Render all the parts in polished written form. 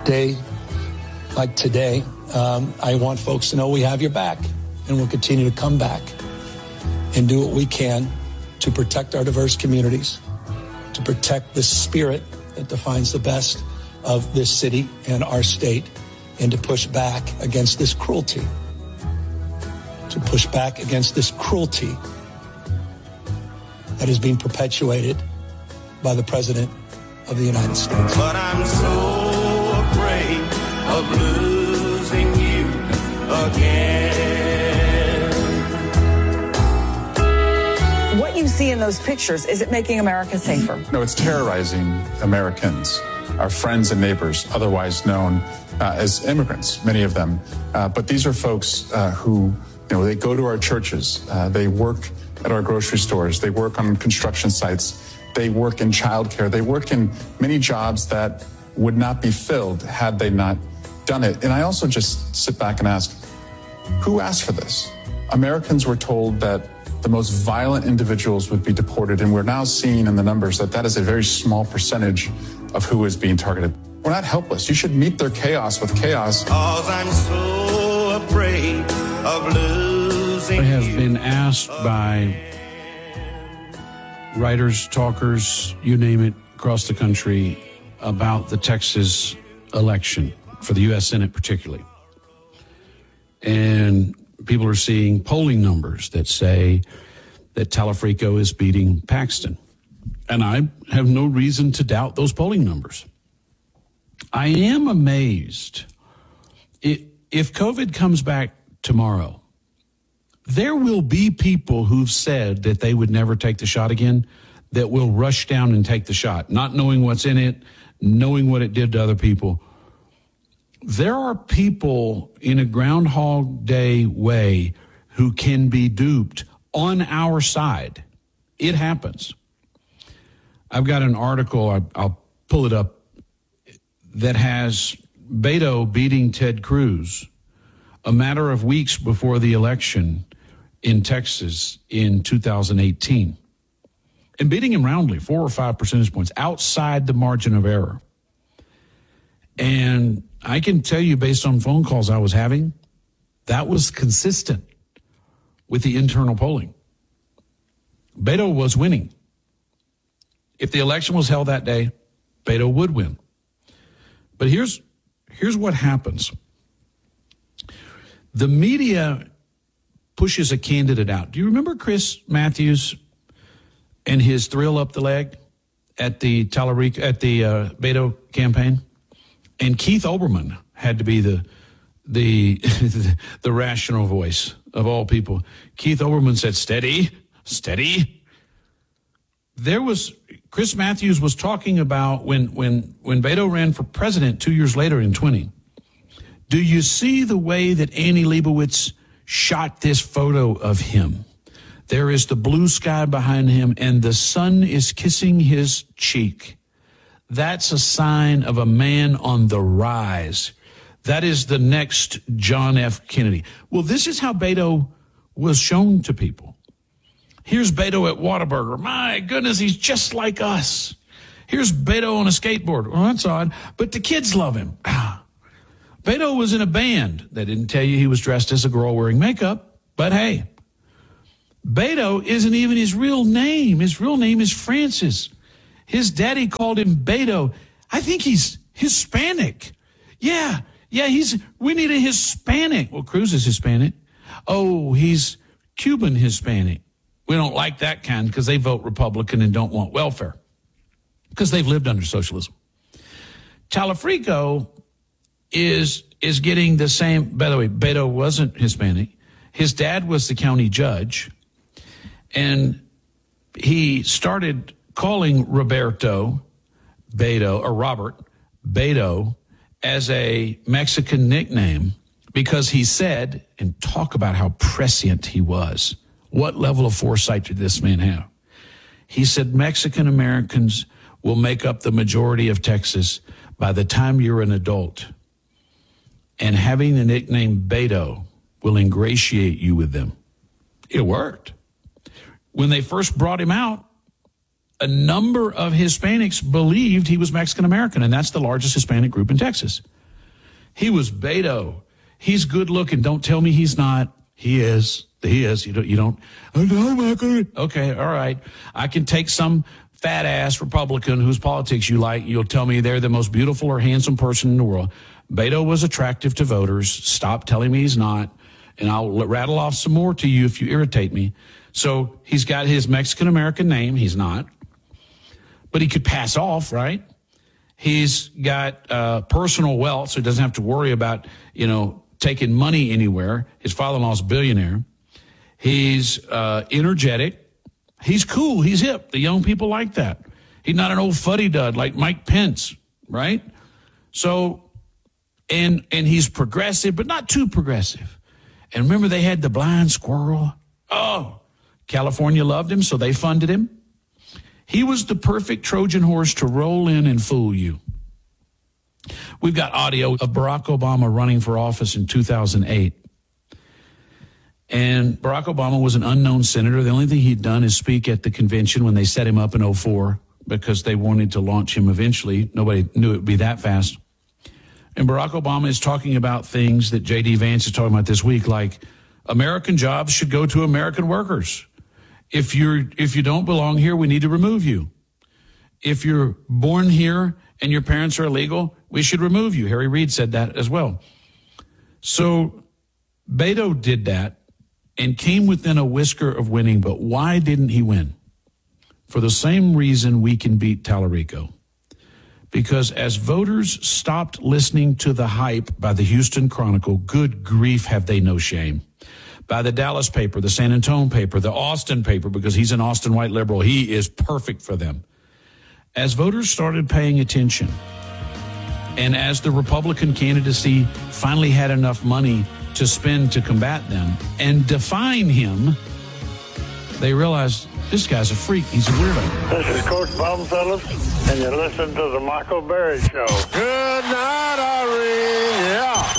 day like today, I want folks to know we have your back, and we'll continue to come back and do what we can to protect our diverse communities, to protect the spirit that defines the best of this city and our state, and to push back against this cruelty. To push back against this cruelty that is being perpetuated by the President of the United States. But I'm so afraid of losing you again. What you see in those pictures, is it making America safer? No, it's terrorizing Americans, our friends and neighbors, otherwise known as immigrants, many of them. But these are folks who, they go to our churches, they work at our grocery stores, they work on construction sites, they work in childcare, they work in many jobs that would not be filled had they not done it. And I also just sit back and ask, who asked for this? Americans were told that the most violent individuals would be deported, and we're now seeing in the numbers that that is a very small percentage of who is being targeted. We're not helpless. You should meet their chaos with chaos. 'Cause I'm so afraid of losing I have been asked by writers, talkers, you name it, across the country about the Texas election for the U.S. Senate particularly. And people are seeing polling numbers that say that Talafrico is beating Paxton. And I have no reason to doubt those polling numbers. I am amazed. If COVID comes back tomorrow, there will be people who've said that they would never take the shot again that will rush down and take the shot, not knowing what's in it, knowing what it did to other people. There are people in a Groundhog Day way who can be duped on our side. It happens. I've got an article, I'll pull it up, that has Beto beating Ted Cruz a matter of weeks before the election in Texas in 2018. And beating him roundly, 4 or 5 percentage points, outside the margin of error. And I can tell you, based on phone calls I was having, that was consistent with the internal polling. Beto was winning. If the election was held that day, Beto would win. But here's what happens. The media pushes a candidate out. Do you remember Chris Matthews and his thrill up the leg at the Beto campaign? And Keith Olbermann had to be the rational voice of all people. Keith Olbermann said, steady, steady. Chris Matthews was talking about when Beto ran for president 2 years later in 20. Do you see the way that Annie Leibovitz shot this photo of him? There is the blue sky behind him, and the sun is kissing his cheek. That's a sign of a man on the rise. That is the next John F. Kennedy. Well, this is how Beto was shown to people. Here's Beto at Whataburger. My goodness, he's just like us. Here's Beto on a skateboard. Well, that's odd, but the kids love him. Beto was in a band. They didn't tell you he was dressed as a girl wearing makeup, but hey, Beto isn't even his real name. His real name is Francis. His daddy called him Beto. I think he's Hispanic. Yeah, we need a Hispanic. Well, Cruz is Hispanic. Oh, he's Cuban Hispanic. We don't like that kind because they vote Republican and don't want welfare because they've lived under socialism. Talafrico is getting the same. By the way, Beto wasn't Hispanic. His dad was the county judge, and he started calling Robert Beto as a Mexican nickname because he said, and talk about how prescient he was. What level of foresight did this man have? He said Mexican Americans will make up the majority of Texas by the time you're an adult. And having the nickname Beto will ingratiate you with them. It worked. When they first brought him out, a number of Hispanics believed he was Mexican American, and that's the largest Hispanic group in Texas. He was Beto. He's good looking. Don't tell me he's not. He is. He is. You don't. Okay, all right. I can take some fat ass Republican whose politics you like. You'll tell me they're the most beautiful or handsome person in the world. Beto was attractive to voters. Stop telling me he's not. And I'll rattle off some more to you if you irritate me. So he's got his Mexican-American name. He's not. But he could pass off, right? He's got personal wealth, so he doesn't have to worry about, taking money anywhere. His father-in-law's a billionaire. He's energetic. He's cool. He's hip. The young people like that. He's not an old fuddy-dud like Mike Pence, right? So, and he's progressive, but not too progressive. And remember, they had the blind squirrel. Oh, California loved him, so they funded him. He was the perfect Trojan horse to roll in and fool you. We've got audio of Barack Obama running for office in 2008. And Barack Obama was an unknown senator. The only thing he'd done is speak at the convention when they set him up in 2004 because they wanted to launch him eventually. Nobody knew it would be that fast. And Barack Obama is talking about things that J.D. Vance is talking about this week, like American jobs should go to American workers. If you don't belong here, we need to remove you. If you're born here and your parents are illegal, we should remove you. Harry Reid said that as well. So Beto did that and came within a whisker of winning. But why didn't he win? For the same reason we can beat Tallarico. Because as voters stopped listening to the hype by the Houston Chronicle, good grief, have they no shame. By the Dallas paper, the San Antonio paper, the Austin paper, because he's an Austin white liberal. He is perfect for them. As voters started paying attention, and as the Republican candidacy finally had enough money to spend to combat them and define him, they realized this guy's a freak. He's a weirdo. This is Coach Bob Phillips, and you're listening to the Michael Berry Show. Good night, Irene. Yeah.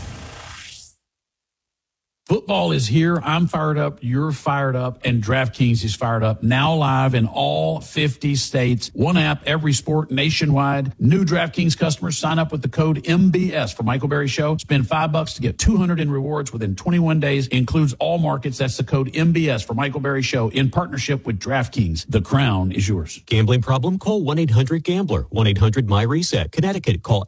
Football is here. I'm fired up. You're fired up. And DraftKings is fired up. Now live in all 50 states. One app, every sport nationwide. New DraftKings customers sign up with the code MBS for Michael Berry Show. Spend $5 to get $200 in rewards within 21 days. Includes all markets. That's the code MBS for Michael Berry Show in partnership with DraftKings. The crown is yours. Gambling problem? Call 1-800-GAMBLER. 1-800-MY-RESET. Connecticut, call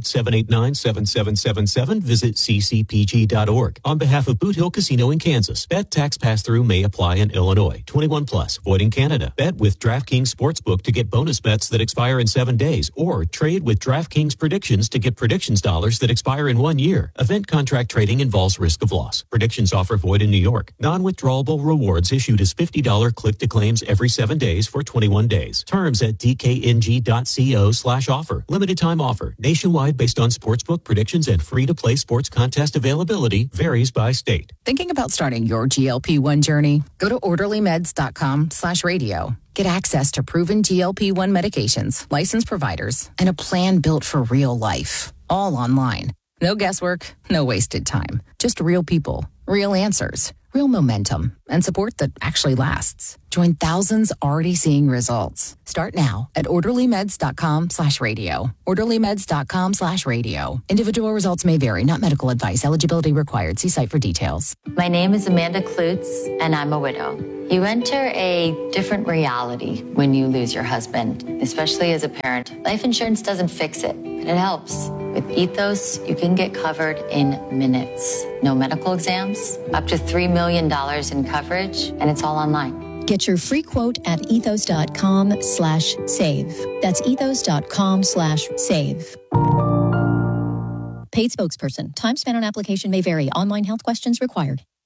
888-789-7777. Visit ccpg.org. On behalf of Boot Hill Casino in Kansas. Bet tax pass-through may apply in Illinois. 21 plus. Void in Canada. Bet with DraftKings Sportsbook to get bonus bets that expire in 7 days, or trade with DraftKings Predictions to get predictions dollars that expire in 1 year. Event contract trading involves risk of loss. Predictions offer void in New York. Non-withdrawable rewards issued as $50 click-to-claims every 7 days for 21 days. Terms at dkng.co/offer. Limited time offer. Nationwide based on sportsbook predictions and free-to-play sports contest availability. Varies by state. Thinking about starting your GLP-1 journey? Go to orderlymeds.com/radio. Get access to proven GLP-1 medications, licensed providers, and a plan built for real life. All online. No guesswork, no wasted time. Just real people, real answers, real momentum, and support that actually lasts. Join thousands already seeing results. Start now at orderlymeds.com/radio. orderlymeds.com/radio. Individual results may vary, not medical advice. Eligibility required. See site for details. My name is Amanda Klutz, and I'm a widow. You enter a different reality when you lose your husband, especially as a parent. Life insurance doesn't fix it, but it helps. With Ethos, you can get covered in minutes. No medical exams, up to $3 million in coverage, and it's all online. Get your free quote at ethos.com/save. That's ethos.com/save. Paid spokesperson. Time spent on application may vary. Online health questions required.